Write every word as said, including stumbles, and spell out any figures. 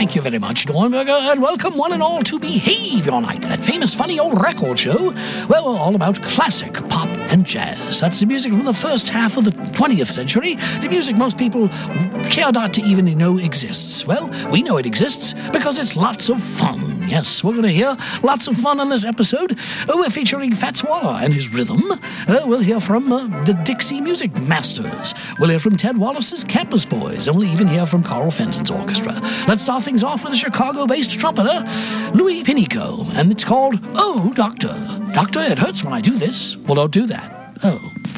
Thank you very much, Dornberger, and welcome one and all to Behave Your Night, that famous funny old record show where we're all about classic pop and jazz. That's the music from the first half of the twentieth century, the music most people care not to even know exists. Well, we know it exists because it's lots of fun. Yes, we're going to hear lots of fun on this episode. Uh, we're featuring Fats Waller and his rhythm. Uh, we'll hear from uh, the Dixie Music Masters. We'll hear from Ted Wallace's Campus Boys, and we'll even hear from Carl Fenton's orchestra. Let's start things off with a Chicago-based trumpeter, Louis Pinico, and it's called Oh, Doctor. Doctor, it hurts when I do this. Well, don't do that. Oh.